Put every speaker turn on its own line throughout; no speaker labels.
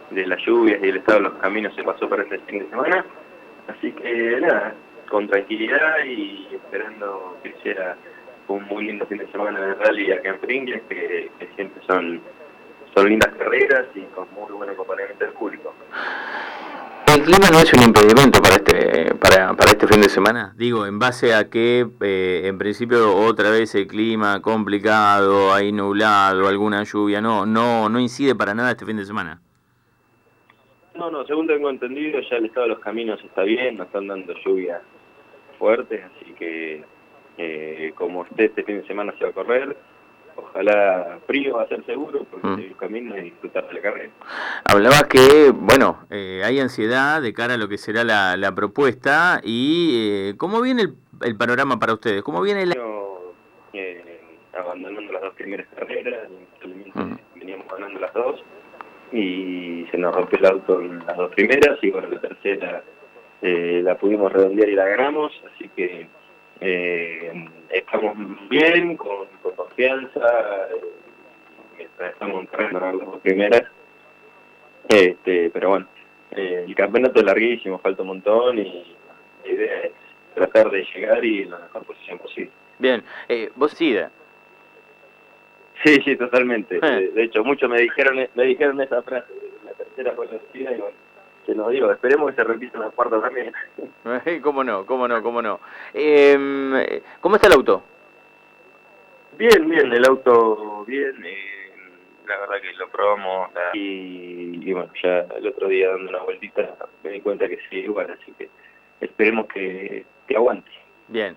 de las lluvias y el estado de los caminos se pasó para este fin de semana. Así que nada, con tranquilidad y esperando que sea un muy lindo fin de semana de rally acá en Pringles, que siempre son lindas carreras y con muy buen acompañamiento del público.
¿El clima no es un impedimento para este fin de semana? Digo, en base a que en principio otra vez el clima complicado, hay nublado, alguna lluvia, no incide para nada este fin de semana.
No, según tengo entendido, ya el estado de los caminos está bien, no están dando lluvias fuertes, así que como usted este fin de semana se va a correr, ojalá frío va a ser seguro, porque seguir camino y disfrutar de la carrera.
Hablabas que, bueno, hay ansiedad de cara a lo que será la propuesta y ¿cómo viene el panorama para ustedes? ¿Cómo viene la...
Abandonando las dos primeras carreras, veníamos ganando las dos y se nos rompió el auto en las dos primeras y bueno, la tercera la pudimos redondear y la ganamos, así que estamos bien, con confianza, mientras estamos entrando en las dos primeras, pero bueno, el campeonato es larguísimo, falta un montón y la idea es tratar de llegar y en la mejor posición posible.
Bien, vos SIDA.
Sí, totalmente. De hecho, muchos me dijeron esa frase, la tercera fue vencida y bueno, se nos digo, esperemos que se repita la cuarta también.
¿Cómo no? ¿Cómo está el auto?
Bien, el auto bien, la verdad que lo probamos y bueno, ya el otro día dando una vueltita me di cuenta que sí, igual, así que esperemos que aguante.
Bien.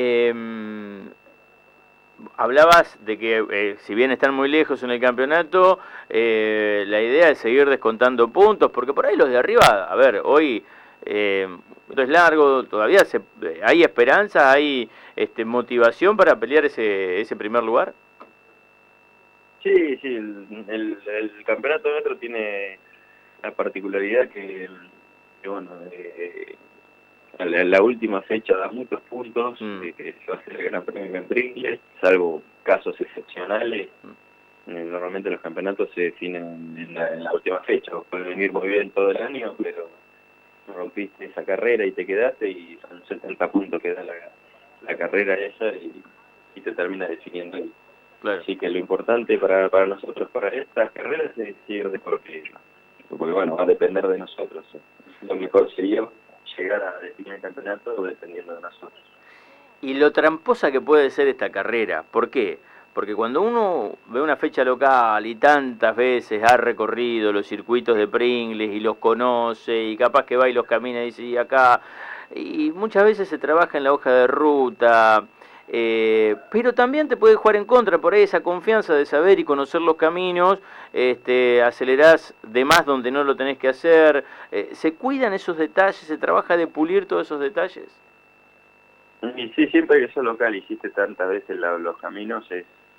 Hablabas de que si bien están muy lejos en el campeonato, la idea es seguir descontando puntos, porque por ahí los de arriba, a ver, hoy esto es largo, todavía hay esperanza, hay motivación para pelear ese primer lugar.
Sí, el campeonato nuestro tiene la particularidad que bueno, la última fecha da muchos puntos, que va a ser el Gran Premio de Pringles, salvo casos excepcionales. Normalmente los campeonatos se definen en la última fecha, vos puedes venir muy bien todo el año, pero rompiste esa carrera y te quedaste y son 70 puntos que da la carrera esa y te termina definiendo ahí. Claro. Así que lo importante para nosotros, para estas carreras, es ir de porque bueno, va a depender de nosotros. Lo mejor sería llegar a definir el campeonato dependiendo de nosotros.
Y lo tramposa que puede ser esta carrera, ¿por qué? Porque cuando uno ve una fecha local y tantas veces ha recorrido los circuitos de Pringles y los conoce y capaz que va y los camina y dice, y acá, y muchas veces se trabaja en la hoja de ruta, pero también te puede jugar en contra, por ahí esa confianza de saber y conocer los caminos, acelerás de más donde no lo tenés que hacer, ¿se cuidan esos detalles, se trabaja de pulir todos esos detalles?
Y sí, siempre que sos local hiciste tantas veces los caminos,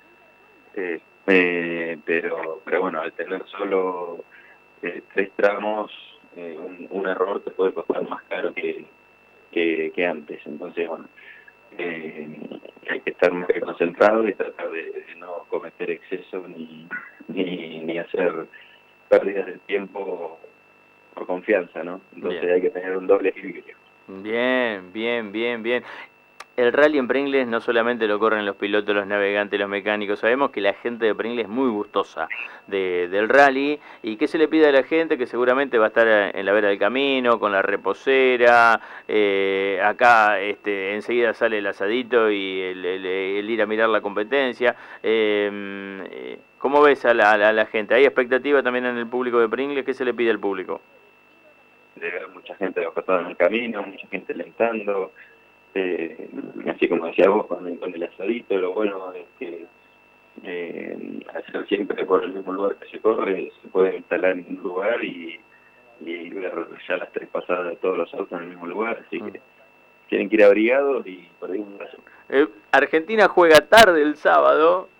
pero bueno, al tener solo 3 tramos, un error te puede costar más caro que antes. Entonces, bueno, hay que estar muy concentrado y tratar de no cometer exceso ni hacer pérdidas de tiempo por confianza, ¿no? Entonces hay que tener un doble equilibrio.
Bien. El rally en Pringles no solamente lo corren los pilotos, los navegantes, los mecánicos. Sabemos que la gente de Pringles es muy gustosa del rally. ¿Y qué se le pide a la gente? Que seguramente va a estar en la vera del camino, con la reposera. Acá enseguida sale el asadito y el ir a mirar la competencia. ¿Cómo ves a la gente? ¿Hay expectativa también en el público de Pringles? ¿Qué se le pide al público?
De ver mucha gente acostada en el camino, mucha gente alentando. Así como decía vos, con el asadito, lo bueno es que hacer siempre por el mismo lugar que se corre, se puede instalar en un lugar y ver ya las 3 pasadas de todos los autos en el mismo lugar, así que tienen que ir abrigados y por ahí un brazo.
Argentina juega tarde el sábado